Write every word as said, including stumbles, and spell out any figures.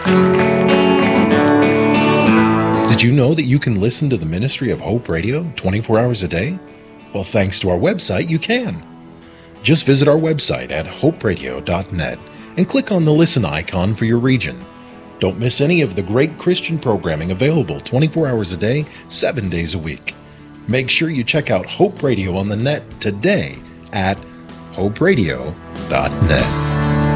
Did you know that you can listen to the Ministry of Hope Radio twenty-four hours a day? Well, thanks to our website, you can. Just visit our website at hope radio dot net and click on the listen icon for your region. Don't miss any of the great Christian programming available twenty-four hours a day, seven days a week. Make sure you check out Hope Radio on the net today at hope radio dot net.